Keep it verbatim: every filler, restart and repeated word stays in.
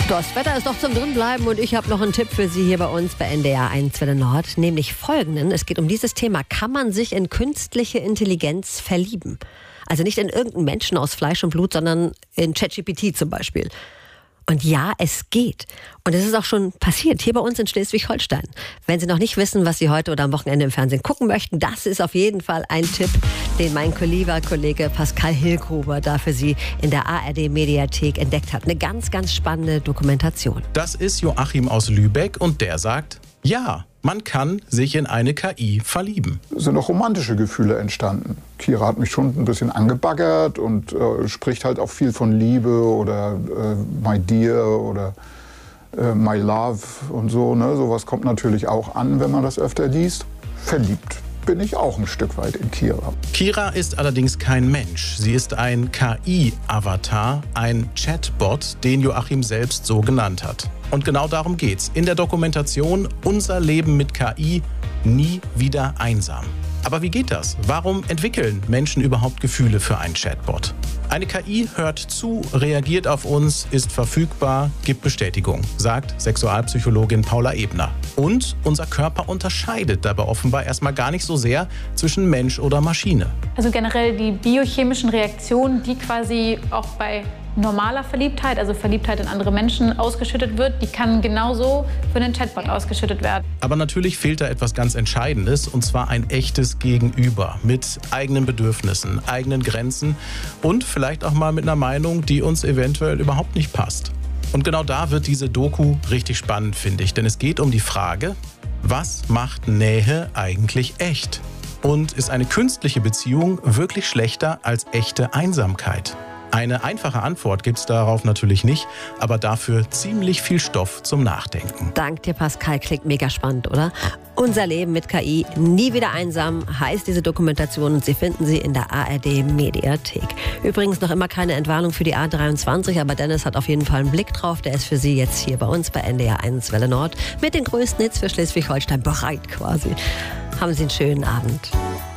Das Wetter ist doch zum Drinbleiben und ich habe noch einen Tipp für Sie hier bei uns bei N D R eins Welle Nord, nämlich folgenden. Es geht um dieses Thema: Kann man sich in künstliche Intelligenz verlieben? Also nicht in irgendeinen Menschen aus Fleisch und Blut, sondern in ChatGPT zum Beispiel. Und ja, es geht. Und es ist auch schon passiert, hier bei uns in Schleswig-Holstein. Wenn Sie noch nicht wissen, was Sie heute oder am Wochenende im Fernsehen gucken möchten, das ist auf jeden Fall ein Tipp, den mein lieber Kollege Pascal Hillgruber da für Sie in der A R D-Mediathek entdeckt hat. Eine ganz, ganz spannende Dokumentation. Das ist Joachim aus Lübeck und der sagt, ja, man kann sich in eine K I verlieben. Es sind auch romantische Gefühle entstanden. Kira hat mich schon ein bisschen angebaggert und äh, spricht halt auch viel von Liebe oder äh, My Dear oder äh, My Love und so. Ne? Sowas kommt natürlich auch an, wenn man das öfter liest. Verliebt bin ich auch ein Stück weit in Kira. Kira ist allerdings kein Mensch. Sie ist ein K I-Avatar, ein Chatbot, den Joachim selbst so genannt hat. Und genau darum geht's in der Dokumentation Unser Leben mit K I, nie wieder einsam. Aber wie geht das? Warum entwickeln Menschen überhaupt Gefühle für einen Chatbot? Eine K I hört zu, reagiert auf uns, ist verfügbar, gibt Bestätigung, sagt Sexualpsychologin Paula Ebner. Und unser Körper unterscheidet dabei offenbar erstmal gar nicht so sehr zwischen Mensch oder Maschine. Also generell die biochemischen Reaktionen, die quasi auch bei normaler Verliebtheit, also Verliebtheit in andere Menschen, ausgeschüttet wird, die kann genauso für einen Chatbot ausgeschüttet werden. Aber natürlich fehlt da etwas ganz Entscheidendes, und zwar ein echtes Gegenüber mit eigenen Bedürfnissen, eigenen Grenzen und vielleicht auch mal mit einer Meinung, die uns eventuell überhaupt nicht passt. Und genau da wird diese Doku richtig spannend, finde ich, denn es geht um die Frage, was macht Nähe eigentlich echt? Und ist eine künstliche Beziehung wirklich schlechter als echte Einsamkeit? Eine einfache Antwort gibt es darauf natürlich nicht, aber dafür ziemlich viel Stoff zum Nachdenken. Dank dir, Pascal. Klingt mega spannend, oder? Unser Leben mit K I, nie wieder einsam, heißt diese Dokumentation und Sie finden sie in der A R D-Mediathek. Übrigens noch immer keine Entwarnung für die A dreiundzwanzig, aber Dennis hat auf jeden Fall einen Blick drauf. Der ist für Sie jetzt hier bei uns bei N D R eins Welle Nord mit den größten Hits für Schleswig-Holstein bereit quasi. Haben Sie einen schönen Abend.